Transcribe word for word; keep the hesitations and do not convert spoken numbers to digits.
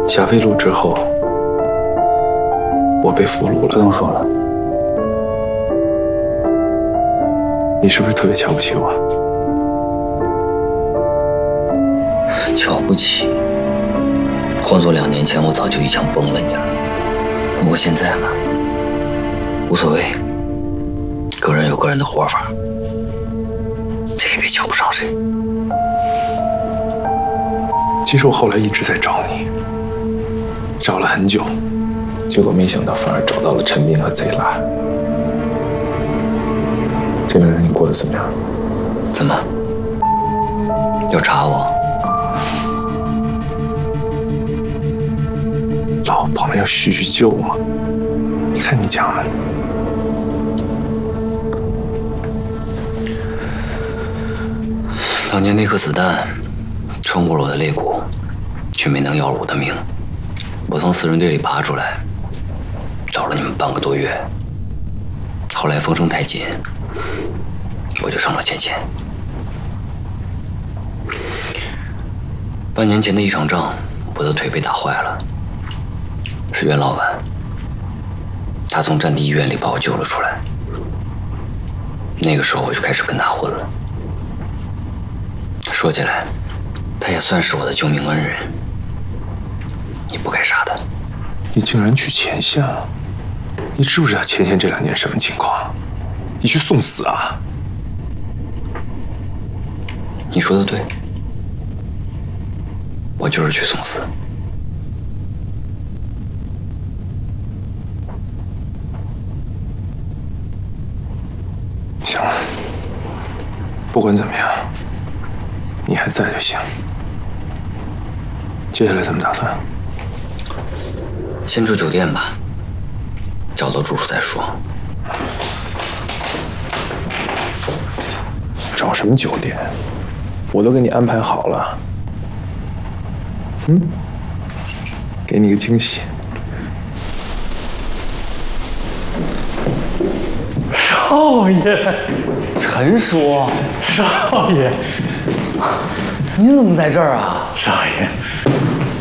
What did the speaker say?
霞飞路之后，我被俘虏了。 不用说了， 你是不是特别瞧不起我？ 瞧不起。换做两年前，我早就一枪崩了你了。不过现在嘛，无所谓，个人有个人的活法，谁也别瞧不上谁。 其实我后来一直在找你，找了很久，结果没想到反而找到了陈斌和贼拉。这两年你过得怎么样？ 怎么？要查我？ 老朋友叙叙旧嘛。你看你讲的， 当年那颗子弹穿过了我的肋骨，却没能要了我的命。我从死人堆里爬出来，找了你们半个多月。后来风声太紧，我就上了前线。半年前的一场仗，我的腿被打坏了，是袁老板，他从战地医院里把我救了出来。那个时候我就开始跟他混了。说起来，他也算是我的救命恩人。你不该杀他。 你竟然去前线了？你知不知道前线这两年什么情况？你去送死啊！ 你说的对，我就是去送死。 行了，不管怎么样，你还在就行。接下来怎么打算？ 先住酒店吧，找到住处再说。 找什么酒店？我都给你安排好了。嗯，给你个惊喜。 少爷， 陈叔， 少爷， 您怎么在这儿啊？ 少爷。